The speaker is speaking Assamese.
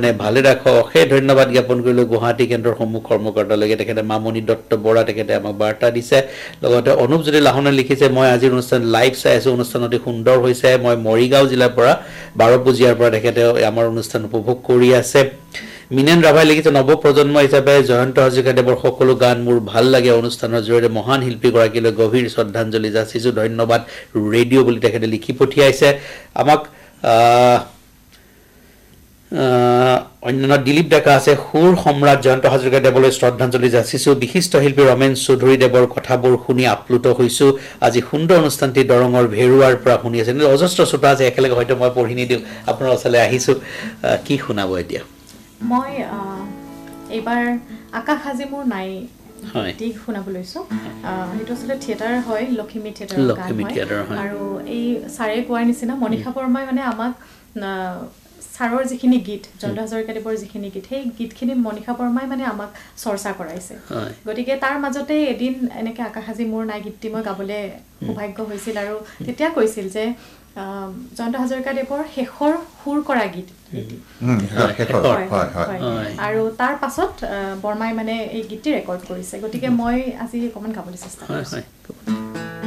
মানে ভালে ৰাখক অশেষ ধন্যবাদ জ্ঞাপন কৰিলোঁ গুৱাহাটী কেন্দ্ৰৰ সমূহ কৰ্মকৰ্তালৈকে তেখেতে মামনি দত্ত বৰা তেখেতে আমাক বাৰ্তা দিছে লগতে অনুপজ্যোতি লাহনে লিখিছে মই আজিৰ অনুষ্ঠান লাইভ চাই আছোঁ অনুষ্ঠান অতি সুন্দৰ হৈছে মই মৰিগাঁও জিলাৰ পৰা বাৰপুজিয়াৰ পৰা তেখেতে আমাৰ অনুষ্ঠান উপভোগ কৰি আছে মিনেন ৰাভাই লিখিছে নৱ প্ৰজন্ম হিচাপে জয়ন্ত হাজৰিকাদেৱৰ সকলো গান মোৰ ভাল লাগে অনুষ্ঠানৰ জৰিয়তে মহান শিল্পীগৰাকীলৈ গভীৰ শ্ৰদ্ধাঞ্জলি যাচিছোঁ ধন্যবাদ ৰেডিঅ' বুলি তেখেতে লিখি পঠিয়াইছে আমাক অন্যান্য দিলীপ ডেকা আছে সুৰ সম্ৰাট জয়ন্ত হাজৰিকাদেৱলৈ শ্ৰদ্ধাঞ্জলি যাচিছোঁ বিশিষ্ট শিল্পী ৰমেন চৌধুৰীদেৱৰ কথাবোৰ শুনি আপ্লুত হৈছোঁ আজি সুন্দৰ অনুষ্ঠানটি দৰঙৰ ভেৰুৱাৰ পৰা শুনি আছে অজস্ৰ শ্ৰোতা আছে একেলগে হয়তো মই পঢ়ি নিদিওঁ আপোনাৰ ওচৰলৈ আহিছোঁ কি শুনাব এতিয়া মই এইবাৰ আকাশ আজি মোৰ নাই ঠিক শুনাব লৈছোঁ সেইটো আচলতে থিয়েটাৰ হয় লখিমী থিয়েটাৰৰ গান হয় আৰু এই ছাৰে কোৱাৰ নিচিনা মনীষা বৰ্মাই মানে আমাক ছাৰৰ যিখিনি গীত জয়ন্ত হাজৰিকাদেৱৰ যিখিনি গীত সেই গীতখিনি মনীষা বৰ্মাই মানে আমাক চৰ্চা কৰাইছে গতিকে তাৰ মাজতে এদিন এনেকৈ আকাশ আজি মোৰ নাই গীতটি মই গাবলৈ সৌভাগ্য হৈছিল আৰু তেতিয়া কৈছিল যে জয়ন্ত হাজৰিকাদেৱৰ শেষৰ সুৰ কৰা গীত আৰু তাৰ পাছত বৰ্মাই মানে এই গীতটি ৰেকৰ্ড কৰিছে গতিকে মই আজি অকণমান গাবলৈ চেষ্টা কৰিছোঁ